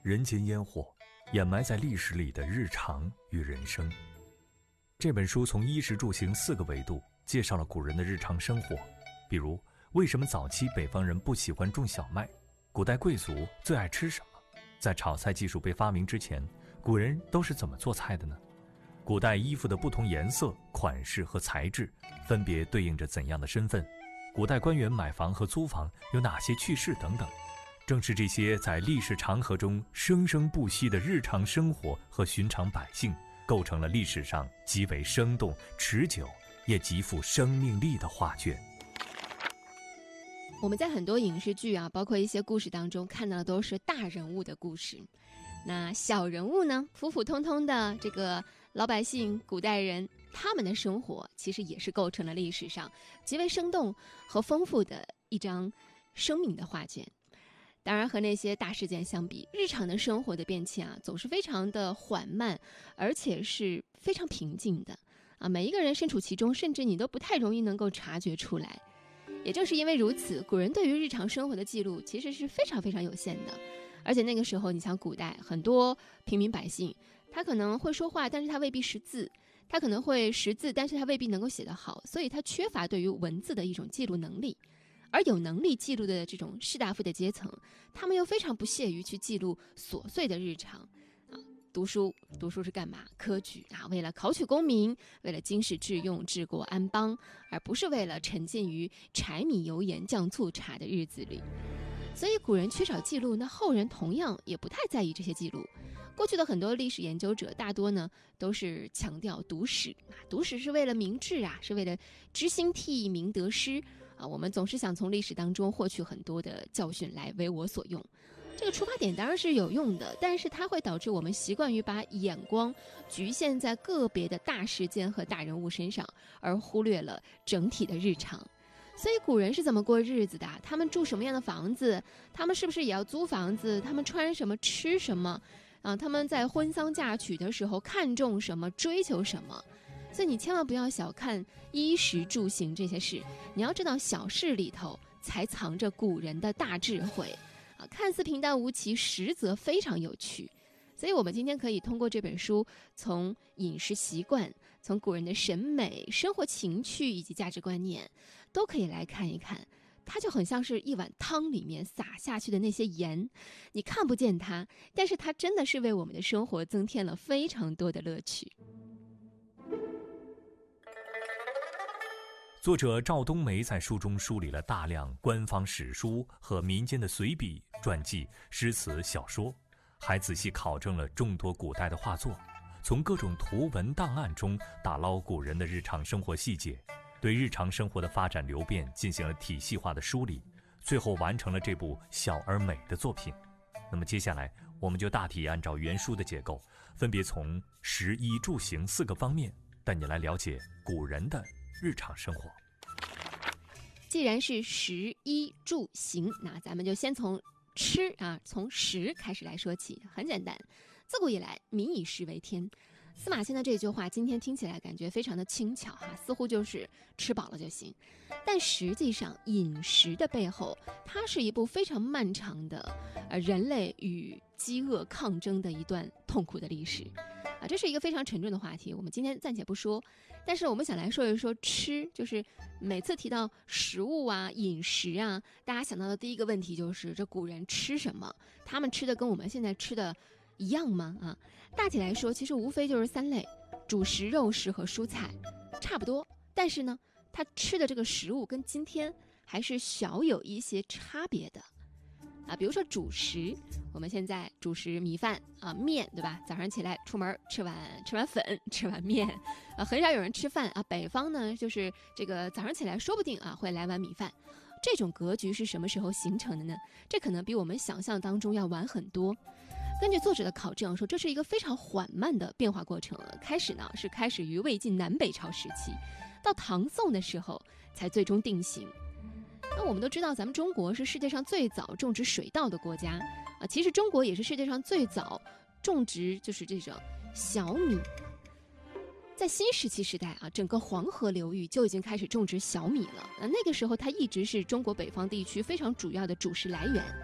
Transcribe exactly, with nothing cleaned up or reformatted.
人间烟火，掩埋在历史里的日常与人生。这本书从衣食住行四个维度介绍了古人的日常生活，比如为什么早期北方人不喜欢种小麦，古代贵族最爱吃什么，在炒菜技术被发明之前，古人都是怎么做菜的呢？古代衣服的不同颜色、款式和材质分别对应着怎样的身份？古代官员买房和租房有哪些趣事等等。正是这些在历史长河中生生不息的日常生活和寻常百姓，构成了历史上极为生动、持久也极富生命力的画卷。 我们在很多影视剧啊，包括一些故事当中看到的都是大人物的故事，那小人物呢，普普通通的这个老百姓、古代人，他们的生活其实也是构成了历史上极为生动和丰富的一张生命的画卷。当然和那些大事件相比，日常的生活的变迁啊，总是非常的缓慢，而且是非常平静的啊。每一个人身处其中，甚至你都不太容易能够察觉出来。也正是因为如此，古人对于日常生活的记录其实是非常非常有限的。而且那个时候，你像古代很多平民百姓，他可能会说话，但是他未必识字；他可能会识字，但是他未必能够写得好，所以他缺乏对于文字的一种记录能力。而有能力记录的这种士大夫的阶层，他们又非常不屑于去记录琐碎的日常啊。读书读书是干嘛？科举啊，为了考取功名，为了经世致用、治国安邦，而不是为了沉浸于柴米油盐酱醋茶的日子里。所以古人缺少记录，那后人同样也不太在意这些记录。过去的很多历史研究者大多呢都是强调读史啊，读史是为了明志啊，是为了知兴替、明得失啊。我们总是想从历史当中获取很多的教训来为我所用。这个出发点当然是有用的，但是它会导致我们习惯于把眼光局限在个别的大事件和大人物身上，而忽略了整体的日常。所以古人是怎么过日子的？他们住什么样的房子？他们是不是也要租房子？他们穿什么？吃什么？啊，他们在婚丧嫁娶的时候看重什么？追求什么？所以你千万不要小看衣食住行这些事，你要知道小事里头才藏着古人的大智慧啊！看似平淡无奇，实则非常有趣。所以我们今天可以通过这本书，从饮食习惯，从古人的审美、生活情趣以及价值观念，都可以来看一看。它就很像是一碗汤里面撒下去的那些盐，你看不见它，但是它真的是为我们的生活增添了非常多的乐趣。 作者赵冬梅在书中梳理了大量官方史书和民间的随笔、传记、诗词、小说，还仔细考证了众多古代的画作，从各种图文档案中打捞古人的日常生活细节，对日常生活的发展流变进行了体系化的梳理，最后完成了这部小而美的作品。那么接下来我们就大体按照原书的结构，分别从食衣住行四个方面带你来了解古人的日常生活。 既然是食衣住行，那咱们就先从吃啊，从食开始来说起。很简单，自古以来民以食为天。司马迁的这句话今天听起来感觉非常的轻巧哈，似乎就是吃饱了就行。但实际上饮食的背后，它是一部非常漫长的呃人类与饥饿抗争的一段痛苦的历史啊，这是一个非常沉重的话题，我们今天暂且不说。但是我们想来说一说吃，就是每次提到食物啊、饮食啊，大家想到的第一个问题就是这古人吃什么？他们吃的跟我们现在吃的一样吗？啊，大体来说，其实无非就是三类：主食、肉食和蔬菜，差不多。但是呢，他吃的这个食物跟今天还是小有一些差别的。啊，比如说主食，我们现在主食米饭啊，面对吧？早上起来出门吃碗吃碗粉，吃碗面，啊，很少有人吃饭啊。北方呢，就是这个早上起来说不定啊会来碗米饭。这种格局是什么时候形成的呢？这可能比我们想象当中要晚很多。根据作者的考证说，这是一个非常缓慢的变化过程。开始呢是开始于魏晋南北朝时期，到唐宋的时候才最终定型。那我们都知道，咱们中国是世界上最早种植水稻的国家啊。其实中国也是世界上最早种植就是这种小米。在新石器时代啊，整个黄河流域就已经开始种植小米了。那那个时候，它一直是中国北方地区非常主要的主食来源。